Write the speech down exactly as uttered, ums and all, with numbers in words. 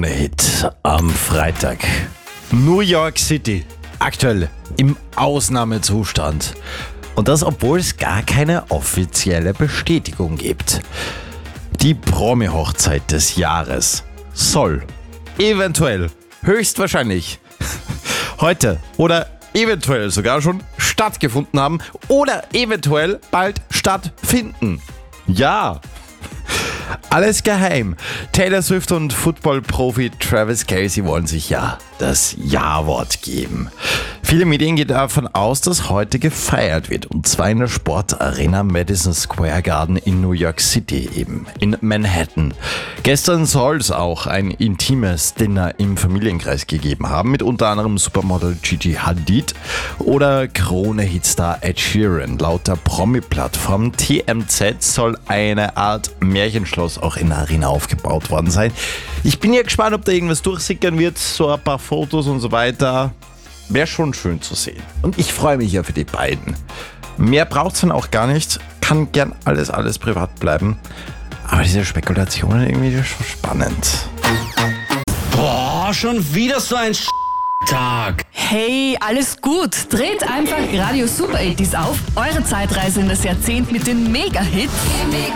Krone-Hit am Freitag. New York City, aktuell im Ausnahmezustand. Und das, obwohl es gar keine offizielle Bestätigung gibt. Die Promi-Hochzeit des Jahres soll eventuell, höchstwahrscheinlich, heute oder eventuell sogar schon stattgefunden haben oder eventuell bald stattfinden. Ja, alles geheim. Taylor Swift und Football-Profi Travis Kelce wollen sich ja das Ja-Wort geben. Viele Medien gehen davon aus, dass heute gefeiert wird, und zwar in der Sportarena Madison Square Garden in New York City, eben in Manhattan. Gestern soll es auch ein intimes Dinner im Familienkreis gegeben haben, mit unter anderem Supermodel Gigi Hadid oder Krone-Hitstar Ed Sheeran. Laut der Promi-Plattform T M Z soll eine Art Märchenschloss auch in der Arena aufgebaut worden sein. Ich bin ja gespannt, ob da irgendwas durchsickern wird, so ein paar Fotos und so weiter. Wäre schon schön zu sehen. Und ich freue mich ja für die beiden. Mehr braucht es dann auch gar nicht. Kann gern alles, alles privat bleiben. Aber diese Spekulationen irgendwie schon spannend. Boah, schon wieder so ein Tag. Hey, alles gut. Dreht einfach Radio Super achtzig auf. Eure Zeitreise in das Jahrzehnt mit den Mega-Hits.